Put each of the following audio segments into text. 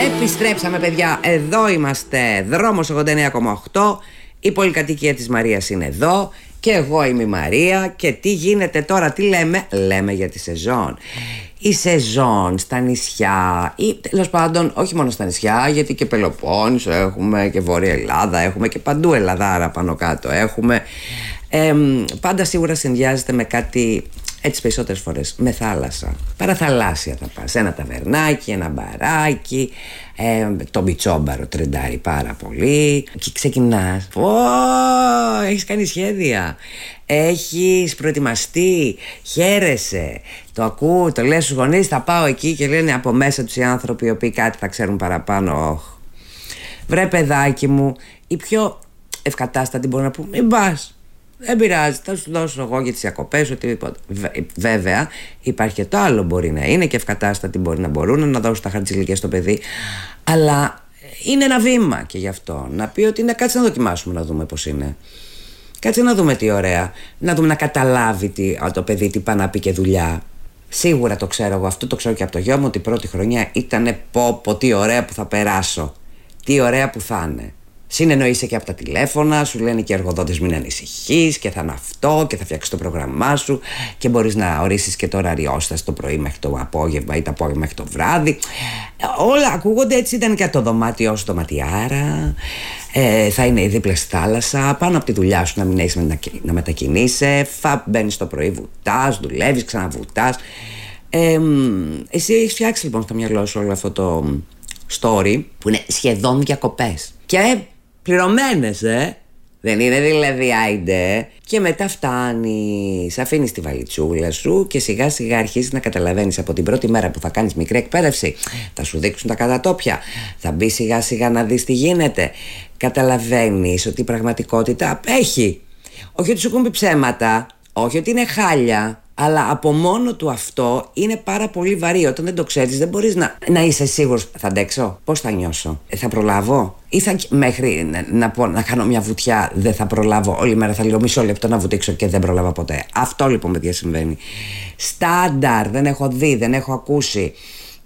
Επιστρέψαμε, παιδιά, εδώ είμαστε. Δρόμος 89,8. Η πολυκατοικία της Μαρίας είναι εδώ. Και εγώ είμαι η Μαρία. Και τι γίνεται τώρα, τι λέμε? Λέμε για τη σεζόν. Η σεζόν στα νησιά, ή τέλος πάντων όχι μόνο στα νησιά, γιατί και Πελοπόννησο έχουμε και Βόρεια Ελλάδα, έχουμε και παντού Ελλαδάρα πάνω κάτω έχουμε. Πάντα σίγουρα συνδυάζεται με κάτι, έτσι περισσότερες φορές, με θάλασσα. Παραθαλάσσια θα πας, ένα ταβερνάκι, ένα μπαράκι, το Μπιτσόμπαρο τρεντάρει πάρα πολύ. Και ξεκινάς, έχεις κάνει σχέδια, έχεις προετοιμαστεί, χαίρεσαι, το ακούω, το λες στους γονείς, θα πάω εκεί, και λένε από μέσα τους οι άνθρωποι οι οποίοι κάτι θα ξέρουν παραπάνω. Βρε παιδάκι μου, η πιο ευκατάστατη μπορεί να πούμε, μην πας. Δεν πειράζει, θα σου δώσω εγώ για τις διακοπές, οτιδήποτε. Βέβαια, υπάρχει και το άλλο, μπορεί να είναι και ευκατάστατοι, μπορεί να μπορούν να δώσουν τα χαρτζηλίκια στο παιδί. Αλλά είναι ένα βήμα και γι' αυτό. Να πει ότι είναι, κάτσε να δοκιμάσουμε να δούμε πώς είναι. Κάτσε να δούμε τι ωραία. Να δούμε να καταλάβει το παιδί τι πάει να πει και δουλειά. Σίγουρα το ξέρω εγώ, αυτό το ξέρω και από το γιο μου, ότι η πρώτη χρονιά ήταν πω τι ωραία που θα περάσω. Τι ωραία που θα είναι. Συνεννοείσαι και από τα τηλέφωνα, σου λένε και οι εργοδότες μην ανησυχείς και θα είναι αυτό και θα φτιάξεις το πρόγραμμά σου και μπορείς να ορίσεις και το ωραριόσταση το πρωί μέχρι το απόγευμα ή το απόγευμα μέχρι το βράδυ. Όλα ακούγονται έτσι, ήταν και το δωμάτιό σου, δωματιάρα, θα είναι δίπλα στη θάλασσα, πάνω από τη δουλειά σου να μην έχεις να μετακινείσαι, μπαίνεις το πρωί, βουτάς, δουλεύεις, ξαναβουτάς. Εσύ έχεις φτιάξει λοιπόν στο μυαλό σου όλο αυτό το story που είναι σχεδόν διακοπές. Και πληρωμένες, δεν είναι δηλαδή άιντε. Και μετά φτάνεις, αφήνεις τη βαλιτσούλα σου και σιγά σιγά αρχίζεις να καταλαβαίνεις από την πρώτη μέρα που θα κάνεις μικρή εκπαίδευση. Θα σου δείξουν τα κατατόπια, θα μπει σιγά σιγά να δεις τι γίνεται. Καταλαβαίνεις ότι η πραγματικότητα απέχει. Όχι ότι σου έχουν πει ψέματα, όχι ότι είναι χάλια, αλλά από μόνο του αυτό είναι πάρα πολύ βαρύ. Όταν δεν το ξέρεις, δεν μπορείς να είσαι σίγουρος. Θα αντέξω, πώς θα νιώσω, θα προλάβω, ή μέχρι να κάνω μια βουτιά δεν θα προλάβω όλη μέρα, θα λέω μισό λεπτό να βουτήξω και δεν προλάβα ποτέ. Αυτό λοιπόν, παιδιά, συμβαίνει. Στάνταρ, δεν έχω δει, δεν έχω ακούσει.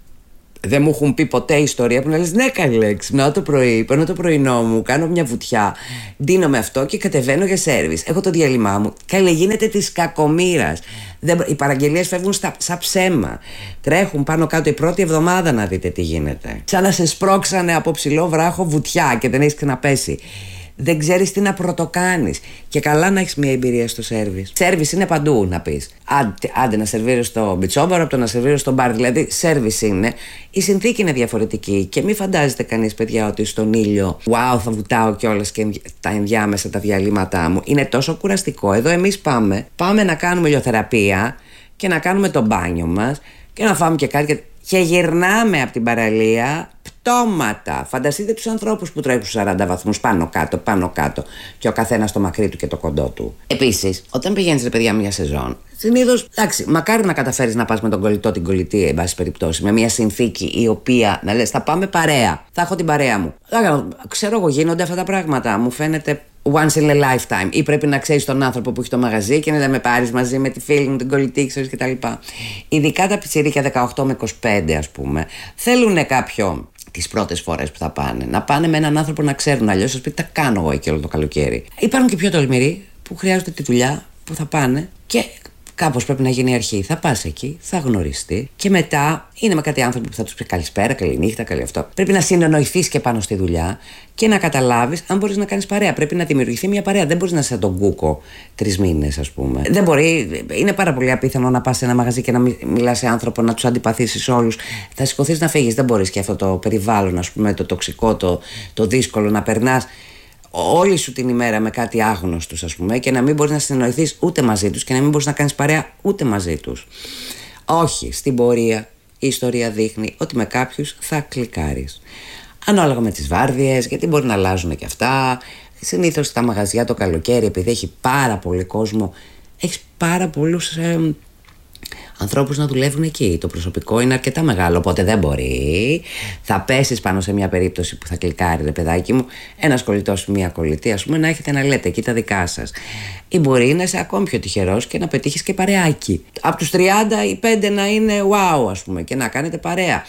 Δεν μου έχουν πει ποτέ ιστορία που να λες ναι καλέ, ξυπνάω το πρωί, παίρνω το πρωινό μου, κάνω μια βουτιά, ντύνω με αυτό και κατεβαίνω για σέρβις. Έχω το διάλειμμά μου. Καλέ, γίνεται της κακομοίρας. Οι παραγγελίες φεύγουν σαν ψέμα. Τρέχουν πάνω κάτω η πρώτη εβδομάδα να δείτε τι γίνεται. Σαν να σε σπρώξανε από ψηλό βράχο βουτιά και δεν έχεις ξαναπέσει. Δεν ξέρεις τι να πρωτοκάνεις. Και καλά να έχεις μια εμπειρία στο σέρβις. Σέρβις είναι παντού, να πεις. Άντε να σερβίρεις στο Μπιτσόμπαρο από το να σερβίρεις στο μπαρ. Δηλαδή, σέρβις είναι. Η συνθήκη είναι διαφορετική. Και μην φαντάζεται κανείς, παιδιά, ότι στον ήλιο, wow, θα βουτάω κιόλας και τα ενδιάμεσα τα διαλύματά μου. Είναι τόσο κουραστικό. Εδώ εμείς πάμε να κάνουμε ηλιοθεραπεία και να κάνουμε το μπάνιο μας και να φάμε και κάτι. Και γυρνάμε από την παραλία πτώματα. Φανταστείτε τους ανθρώπους που τρέχουν στους 40 βαθμούς πάνω κάτω και ο καθένας το μακρύ του και το κοντό του. Επίσης, όταν πηγαίνεις, ρε παιδιά, μια σεζόν, συνήθως, εντάξει, μακάρι να καταφέρεις να πας με τον κολλητό, την κολλητή, εν πάση περιπτώσει, με μια συνθήκη η οποία να λες θα πάμε παρέα, θα έχω την παρέα μου. Ξέρω εγώ, γίνονται αυτά τα πράγματα. Μου φαίνεται once in a lifetime. Ή πρέπει να ξέρεις τον άνθρωπο που έχει το μαγαζί και να με πάρεις μαζί με τη φίλη μου, την κολλητή, ξέρεις κτλ. Ειδικά τα πιτσιρίκια 18 με 25, ας πούμε, θέλουν κάποιο. Τις πρώτες φορές που θα πάνε, να πάνε με έναν άνθρωπο να ξέρουν. Αλλιώς σας πει τα κάνω εγώ εκεί όλο το καλοκαίρι. Υπάρχουν και πιο τολμηροί που χρειάζονται τη δουλειά, που θα πάνε και κάπως πρέπει να γίνει η αρχή. Θα πας εκεί, θα γνωριστεί και μετά είναι με κάτι άνθρωποι που θα τους πει καλησπέρα, καληνύχτα, καλή αυτό. Πρέπει να συνεννοηθείς και πάνω στη δουλειά και να καταλάβεις αν μπορείς να κάνεις παρέα. Πρέπει να δημιουργηθεί μια παρέα. Δεν μπορείς να είσαι σαν τον Κούκο 3 μήνες, ας πούμε. Δεν μπορεί. Είναι πάρα πολύ απίθανο να πας σε ένα μαγαζί και να μιλάς σε άνθρωπο, να τους αντιπαθήσεις όλους. Θα σηκωθείς να φύγεις. Δεν μπορείς και αυτό το περιβάλλον, ας πούμε, το τοξικό, το δύσκολο να περνάς όλη σου την ημέρα με κάτι άγνωστους, ας πούμε, και να μην μπορείς να συνεννοηθείς ούτε μαζί τους και να μην μπορείς να κάνεις παρέα ούτε μαζί τους. Όχι, στην πορεία η ιστορία δείχνει ότι με κάποιους θα κλικάρεις. Ανάλογα με τις βάρδιες, γιατί μπορεί να αλλάζουν και αυτά. Συνήθως στα μαγαζιά το καλοκαίρι, επειδή έχει πάρα πολύ κόσμο, έχεις πάρα πολλούς ανθρώπους να δουλεύουν εκεί. Το προσωπικό είναι αρκετά μεγάλο, οπότε δεν μπορεί. Θα πέσεις πάνω σε μια περίπτωση που θα κλικάρει, ρε παιδάκι μου, ένας κολλητός, μια κολλητή, ας πούμε, να έχετε να λέτε εκεί τα δικά σας. Ή μπορεί να είσαι ακόμη πιο τυχερός και να πετύχεις και παρεάκι. Από τους 30 οι 5 να είναι wow, ας πούμε, και να κάνετε παρέα.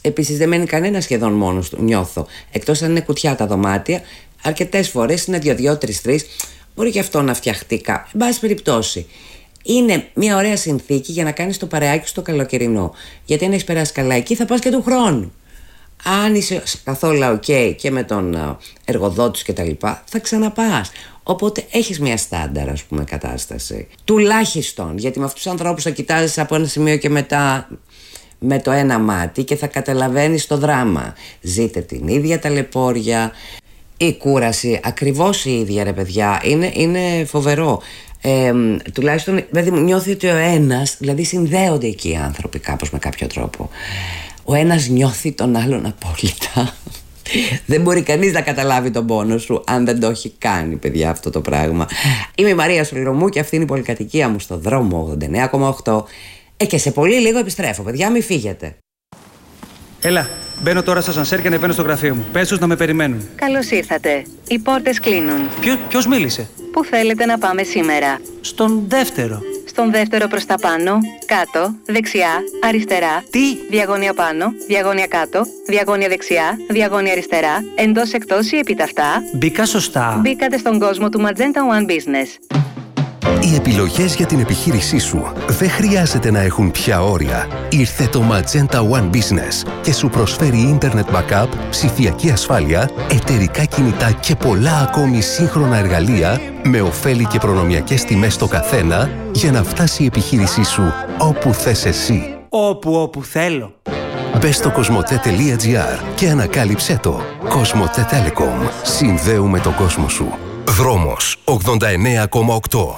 Επίσης δεν μένει κανένα σχεδόν μόνος του, νιώθω. Εκτός αν είναι κουτιά τα δωμάτια, αρκετές φορές είναι 2-2, 3-3. Μπορεί και αυτό να φτιαχτεί κάπου. Εν πάση περιπτώσει, είναι μια ωραία συνθήκη για να κάνεις το παρεάκι στο καλοκαιρινό. Γιατί αν έχεις περάσει καλά εκεί, θα πας και του χρόνου. Αν είσαι καθόλου ok και με τον εργοδότη και τα λοιπά, θα ξαναπάς. Οπότε έχεις μια στάνταρ, ας πούμε, κατάσταση. Τουλάχιστον, γιατί με αυτούς τους ανθρώπους θα κοιτάζεις από ένα σημείο και μετά με το ένα μάτι και θα καταλαβαίνεις το δράμα. Ζείτε την ίδια ταλαιπώρια, η κούραση ακριβώς η ίδια, ρε παιδιά. Είναι φοβερό. Τουλάχιστον, δηλαδή, νιώθει ότι ο ένας, δηλαδή συνδέονται εκεί οι άνθρωποι κάπως με κάποιο τρόπο. Ο ένας νιώθει τον άλλον απόλυτα. Δεν μπορεί κανείς να καταλάβει τον πόνο σου αν δεν το έχει κάνει, παιδιά, αυτό το πράγμα. Είμαι η Μαρία Σολυρομού και αυτή είναι η πολυκατοικία μου στο δρόμο 89,8. Και σε πολύ λίγο επιστρέφω, παιδιά, μην φύγετε. Έλα, μπαίνω τώρα στο ασανσέρ και ανεβαίνω στο γραφείο μου. Πες τους να με περιμένουν. Καλώς ήρθατε. Οι πόρτες κλείνουν. Ποιος μίλησε? Πού θέλετε να πάμε σήμερα? Στον δεύτερο. Στον δεύτερο προς τα πάνω, κάτω, δεξιά, αριστερά. Τι? Διαγώνια πάνω, διαγώνια κάτω, διαγώνια δεξιά, διαγώνια αριστερά, εντός εκτός ή επιταυτά. Μπήκα σωστά? Μπήκατε στον κόσμο του Magenta One Business. Οι επιλογές για την επιχείρησή σου δεν χρειάζεται να έχουν πια όρια. Ήρθε το Magenta One Business και σου προσφέρει Internet Backup, ψηφιακή ασφάλεια, εταιρικά κινητά και πολλά ακόμη σύγχρονα εργαλεία με ωφέλη και προνομιακές τιμές στο καθένα για να φτάσει η επιχείρησή σου όπου θες εσύ. Όπου θέλω. Μπες στο cosmote.gr και ανακάλυψέ το. Cosmote Telecom. Συνδέουμε τον κόσμο σου. Δρόμος 89,8.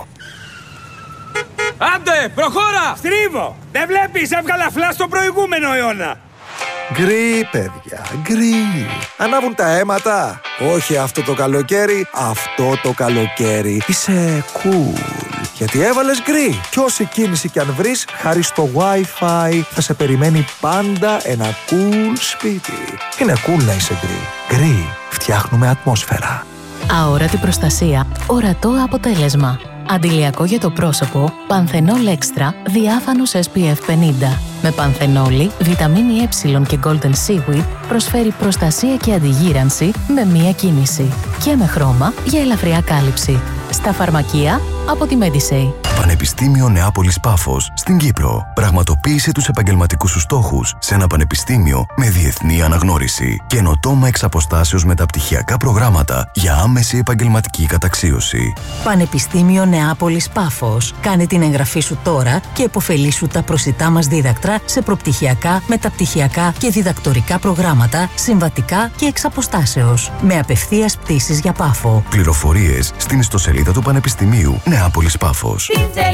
Άντε, προχώρα! Στρίβω! Δεν βλέπεις, έβγαλα φλά στο προηγούμενο αιώνα! Γκρι, παιδιά, γκρι. Ανάβουν τα αίματα. Όχι αυτό το καλοκαίρι, αυτό το καλοκαίρι. Είσαι cool. Γιατί έβαλες γκρι. Κι όση κίνηση κι αν βρεις, χάρη στο Wi-Fi, θα σε περιμένει πάντα ένα cool σπίτι. Είναι cool να είσαι γκρι. Γκρι. Φτιάχνουμε ατμόσφαιρα. Αόρατη προστασία, ορατό αποτέλεσμα. Αντιλιακό για το πρόσωπο, Πανθενόλ Extra, διάφανος SPF 50. Με πανθενόλη, βιταμίνη Ε και Golden Seaweed προσφέρει προστασία και αντιγύρανση με μία κίνηση. Και με χρώμα για ελαφριά κάλυψη. Στα φαρμακεία από τη Medisay. Πανεπιστήμιο Νεάπολης Πάφος στην Κύπρο. Πραγματοποίησε τους επαγγελματικούς σου στόχους σε ένα πανεπιστήμιο με διεθνή αναγνώριση. Καινοτόμα εξ αποστάσεως μεταπτυχιακά προγράμματα για άμεση επαγγελματική καταξίωση. Πανεπιστήμιο Νεάπολης Πάφος. Κάνε την εγγραφή σου τώρα και επωφελήσου τα προσιτά μας δίδακτρα σε προπτυχιακά, μεταπτυχιακά και διδακτορικά προγράμματα, συμβατικά και εξ αποστάσεως. Με απευθείας πτήσεις για Πάφο. Πληροφορίες στην ιστοσελίδα του Πανεπιστημίου Νεάπολης Πάφος.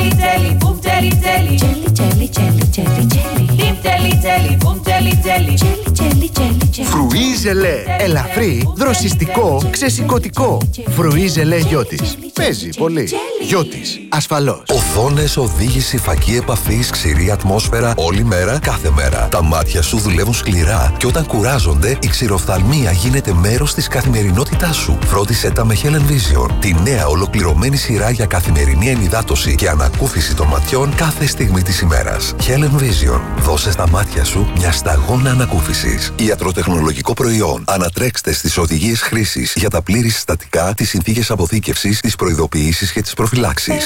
Φρουί ζελέ. Ελαφρύ, δροσιστικό, ξεσηκωτικό. Φρουί ζελέ Γιώτης. Παίζει πολύ. Γιώτης. Ασφαλώς. Οθόνες, οδήγηση, φακή επαφής, ξηρή ατμόσφαιρα, όλη μέρα, κάθε μέρα. Τα μάτια σου δουλεύουν σκληρά και όταν κουράζονται, η ξηροφθαλμία γίνεται μέρος της καθημερινότητάς σου. Φρόντισε τα με Helen Vision, τη νέα ολοκληρωμένη σειρά για καθημερινή ενυδάτωση και ανακούφιση των ματιών κάθε στιγμή της ημέρας. Helen Vision. Δώσε στα μάτια σου μια σταγόνα ανακούφισης. Ιατροτεχνολογικό προϊόν. Ανατρέξτε στις οδηγίες χρήσης για τα πλήρη συστατικά, τις συνθήκες αποθήκευσης, τις προειδοποιήσεις και τις προφυλάξεις.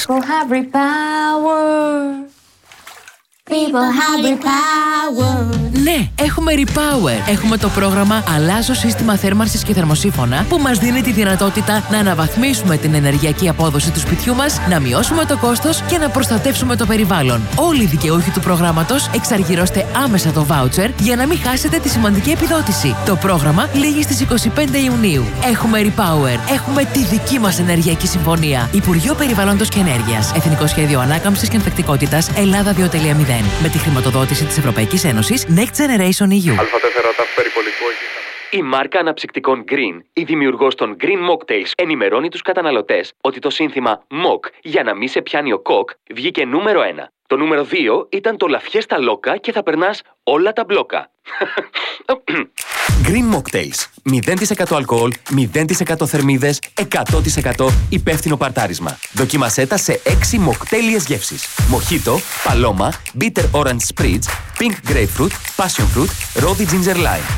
Ναι, έχουμε Repower. Έχουμε το πρόγραμμα Αλλάζω σύστημα θέρμανσης και θερμοσύφωνα που μας δίνει τη δυνατότητα να αναβαθμίσουμε την ενεργειακή απόδοση του σπιτιού μας, να μειώσουμε το κόστος και να προστατεύσουμε το περιβάλλον. Όλοι οι δικαιούχοι του προγράμματος εξαργυρώστε άμεσα το voucher για να μην χάσετε τη σημαντική επιδότηση. Το πρόγραμμα λήγει στις 25 Ιουνίου. Έχουμε Repower. Έχουμε τη δική μας ενεργειακή συμφωνία. Υπουργείο Περιβάλλοντος και Ενέργειας. Εθνικό Σχέδιο Ανάκαμψης και Ανθεκτικότητας Ελλάδα 2.0. Με τη χρηματοδότηση της Ευρωπαϊκής Ένωσης Next Generation EU. Η μάρκα αναψυκτικών Green, η δημιουργός των Green Mocktails, ενημερώνει τους καταναλωτές ότι το σύνθημα Mock για να μην σε πιάνει ο κοκ βγήκε νούμερο 1. Το νούμερο 2 ήταν το La Fiesta Loca και θα περνάς όλα τα μπλόκα. Green Mocktails. 0% αλκοόλ, 0% θερμίδες, 100% υπεύθυνο παρτάρισμα. Δοκίμασέ τα σε 6 μοκτέλιες γεύσεις. Μοχίτο, παλώμα, bitter orange spritz, pink grapefruit, passion fruit, rosy ginger lime.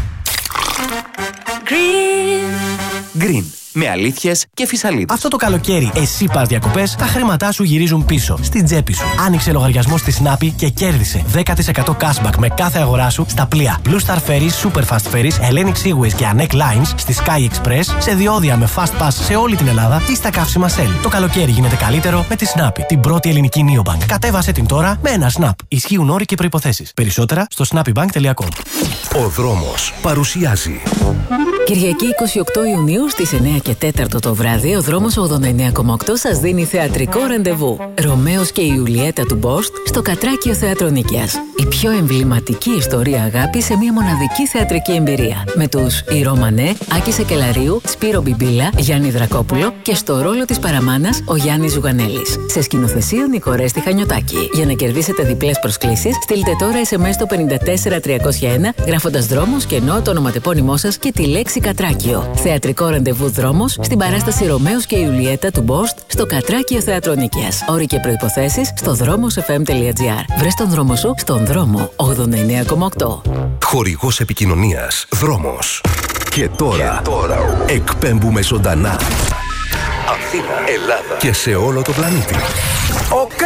Green. Με αλήθειες και φυσαλίδες. Αυτό το καλοκαίρι, εσύ πας διακοπές, τα χρήματά σου γυρίζουν πίσω, στην τσέπη σου. Άνοιξε λογαριασμό στη Snappy και κέρδισε 10% cashback με κάθε αγορά σου στα πλοία Blue Star Ferries, Super Fast Ferries, Hellenic Seaways και Anek Lines, στη Sky Express, σε διόδια με Fast Pass σε όλη την Ελλάδα ή στα καύσιμα Shell. Το καλοκαίρι γίνεται καλύτερο με τη Snappy, την πρώτη ελληνική neobank. Κατέβασε την τώρα με ένα Snap. Ισχύουν όροι και προϋποθέσεις. Περισσότερα στο snappybank.com. Ο δρόμος παρουσιάζει. Κυριακή 28 Ιουνίου στις 9 και 4 το βράδυ, ο δρόμος 89,8 σας δίνει θεατρικό ραντεβού. Ρωμαίος και η Ιουλιέτα του Μπόστ στο Κατράκιο Θέατρο Νίκαιας. Η πιο εμβληματική ιστορία αγάπης σε μια μοναδική θεατρική εμπειρία. Με τους Ηρώ Μανέ, Άκη Σεκελαρίου, Σπύρο Μπιμπίλα, Γιάννη Δρακόπουλο και στο ρόλο της παραμάνας ο Γιάννης Ζουγανέλης. Σε σκηνοθεσία Νικορέστη Χανιωτάκη. Για να κερδίσετε διπλές προσκλήσεις, στείλτε τώρα SMS στο 54301 γράφοντας δρόμος και ενώ το ονοματεπώνυμό σας και τη λέξη Κατράκιο. Θεατρικό ραντεβού δρόμος στην παράσταση Ρωμαίος και Ιουλιέτα του Μπόστ στο Κατράκιο Θέατρο Νίκαιας. Όροι και προϋποθέσεις στο δρόμοσfm.gr. Βρες τον δρόμο σου στον δρόμο 89,8. Χορηγός επικοινωνίας Δρόμος. Και τώρα εκπέμπουμε ζωντανά Αθήνα, Ελλάδα και σε όλο το πλανήτη. Οκ.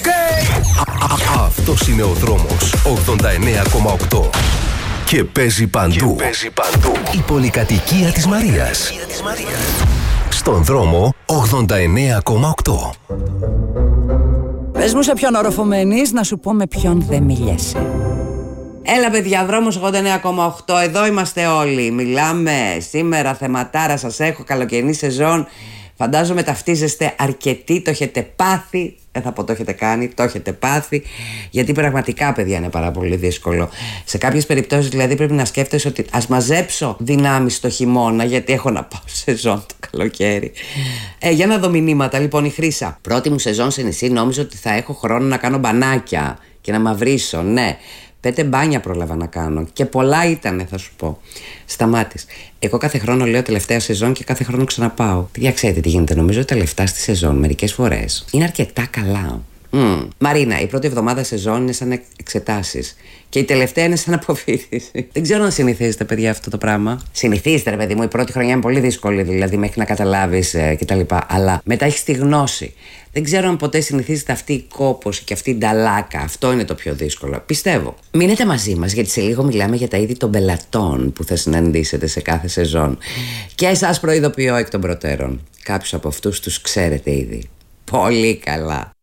Αυτός είναι ο Δρόμος 89,8. Και παίζει παντού. Η πολυκατοικία της Μαρίας. Στον δρόμο 89,8. Πες μου σε ποιον όροφο μένεις, να σου πω με ποιον δεν μιλιέσαι. Έλα παιδιά, δρόμος 89,8, εδώ είμαστε όλοι. Μιλάμε σήμερα, θεματάρα σας έχω, καλοκαιρινή σεζόν. Φαντάζομαι ταυτίζεστε αρκετοί, το έχετε πάθει. Δεν θα πω το έχετε κάνει, το έχετε πάθει. Γιατί πραγματικά, παιδιά, είναι πάρα πολύ δύσκολο. Σε κάποιες περιπτώσεις δηλαδή πρέπει να σκέφτεσαι ότι ας μαζέψω δυνάμεις το χειμώνα, γιατί έχω να πάω σεζόν το καλοκαίρι. Για να δω μηνύματα. Λοιπόν, η Χρύσα. Πρώτη μου σεζόν σε νησί, νόμιζα ότι θα έχω χρόνο να κάνω μπανάκια και να μαυρίσω. Ναι. 5 μπάνια πρόλαβα να κάνω και πολλά ήτανε, θα σου πω. Σταμάτης. Εγώ κάθε χρόνο λέω τελευταία σεζόν και κάθε χρόνο ξαναπάω. Παιδιά, ξέρετε τι γίνεται? Νομίζω ότι τα λεφτά στη σεζόν μερικές φορές είναι αρκετά καλά. Μαρίνα, η πρώτη εβδομάδα σεζόν είναι σαν εξετάσεις και η τελευταία είναι σαν αποφοίτηση. Δεν ξέρω αν συνηθίζετε, παιδιά, αυτό το πράγμα. Συνηθίζετε, ρε παιδί μου, η πρώτη χρονιά είναι πολύ δύσκολη, δηλαδή μέχρι να καταλάβεις κτλ. Αλλά μετά έχεις τη γνώση. Δεν ξέρω αν ποτέ συνηθίζετε αυτή η κόπωση και αυτή η νταλάκα. Αυτό είναι το πιο δύσκολο. Πιστεύω. Μείνετε μαζί μας, γιατί σε λίγο μιλάμε για τα είδη των πελατών που θα συναντήσετε σε κάθε σεζόν. Και εσάς προειδοποιώ εκ των προτέρων. Κάποιους από αυτούς τους ξέρετε ήδη. Πολύ καλά.